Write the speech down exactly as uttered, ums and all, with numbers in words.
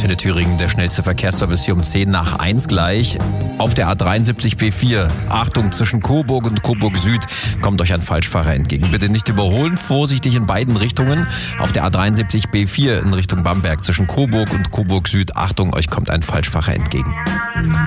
Antenne Thüringen, der schnellste Verkehrsservice hier um zehn nach eins gleich. Auf der A dreiundsiebzig B vier, Achtung, zwischen Coburg und Coburg Süd kommt euch ein Falschfahrer entgegen. Bitte nicht überholen, vorsichtig in beiden Richtungen. Auf der A dreiundsiebzig B vier in Richtung Bamberg zwischen Coburg und Coburg Süd, Achtung, euch kommt ein Falschfahrer entgegen.